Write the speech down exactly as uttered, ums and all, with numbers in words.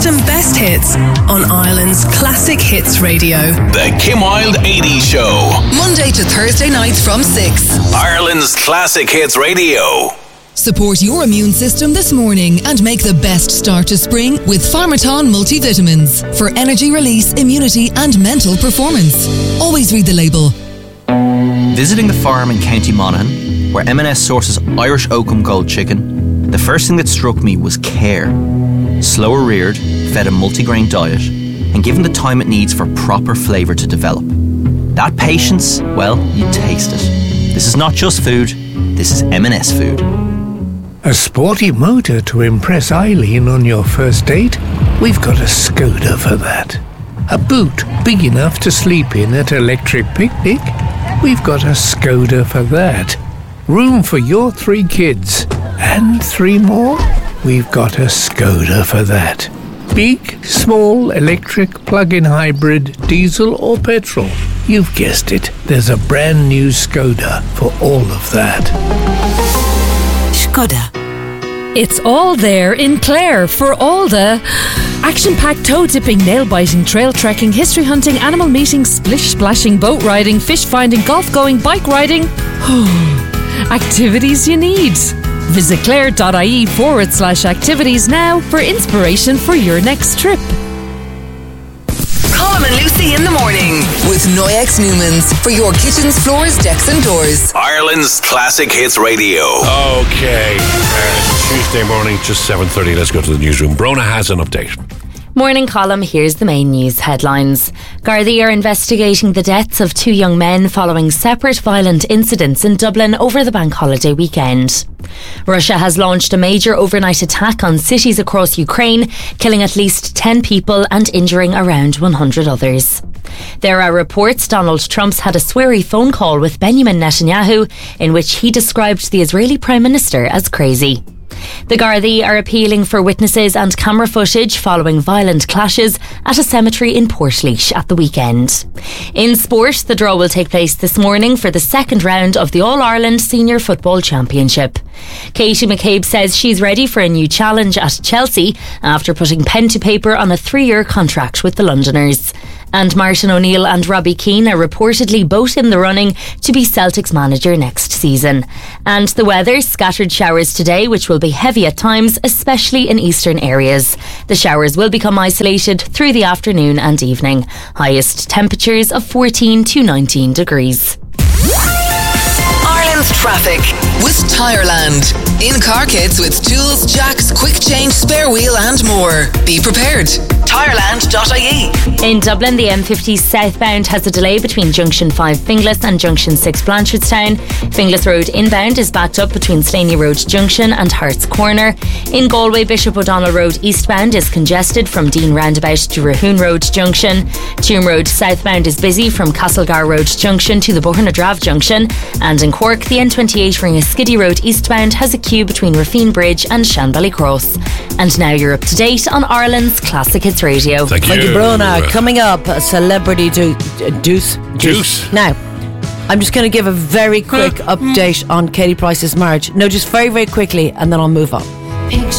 and best hits on Ireland's Classic Hits Radio. The Kim Wilde eighties Show. Monday to Thursday nights from six. Ireland's Classic Hits Radio. Support your immune system this morning and make the best start to spring with Pharmaton multivitamins for energy release, immunity and mental performance. Always read the label. Visiting the farm in County Monaghan, where M and S sources Irish Oakham Gold chicken, the first thing that struck me was care. Slower reared, fed a multigrain diet, and given the time it needs for proper flavour to develop. That patience, well, you taste it. This is not just food, this is M and S food. A sporty motor to impress Eileen on your first date? We've got a Skoda for that. A boot big enough to sleep in at Electric Picnic? We've got a Skoda for that. Room for your three kids? And three more? We've got a Skoda for that. Big, small, electric, plug-in hybrid, diesel or petrol? You've guessed it. There's a brand new Skoda for all of that. Skoda. It's all there in Clare for all the action-packed toe-dipping, nail-biting, trail trekking, history hunting, animal meeting, splish-splashing, boat riding, fish-finding, golf-going, bike riding. Activities you need. Visit clare.ie forward slash activities now for inspiration for your next trip. Colm and Lucy in the morning with Noyex Newmans for your kitchens, floors, decks and doors. Ireland's Classic Hits Radio. Okay, uh, Tuesday morning, just seven thirty. Let's go to the newsroom. Brona has an update. Morning column, here's the main news headlines. Gardaí are investigating the deaths of two young men following separate violent incidents in Dublin over the bank holiday weekend. Russia has launched a major overnight attack on cities across Ukraine, killing at least ten people and injuring around one hundred others. There are reports Donald Trump's had a sweary phone call with Benjamin Netanyahu in which he described the Israeli Prime Minister as crazy. The Gardaí are appealing for witnesses and camera footage following violent clashes at a cemetery in Portlaoise at the weekend. In sport, the draw will take place this morning for the second round of the All-Ireland Senior Football Championship. Katie McCabe says she's ready for a new challenge at Chelsea after putting pen to paper on a three-year contract with the Londoners. And Martin O'Neill and Robbie Keane are reportedly both in the running to be Celtic's manager next season. And the weather, scattered showers today, which will be heavy at times, especially in eastern areas. The showers will become isolated through the afternoon and evening. Highest temperatures of fourteen to nineteen degrees. Ireland's traffic with Tireland. In-car kits with tools, jacks, quick change, spare wheel and more. Be prepared. Tireland dot I E. In Dublin, the M fifty southbound has a delay between Junction five Finglas and Junction six Blanchardstown. Finglas Road inbound is backed up between Slaney Road Junction and Hart's Corner. In Galway, Bishop O'Donnell Road eastbound is congested from Dean Roundabout to Rahoon Road Junction. Tuam Road southbound is busy from Castlegar Road Junction to the Bohernadrave Junction. And in Cork, the N twenty-eight Ringaskiddy Road eastbound has a queue between Rafine Bridge and Shanbally Cross. And now you're up to date on Ireland's Classic Hits Radio. Thank you. Thank you, Brona. Coming up, a celebrity do, uh, deuce. Deuce. Now, I'm just going to give a very quick update on Katie Price's marriage. No, just very, very quickly, and then I'll move on.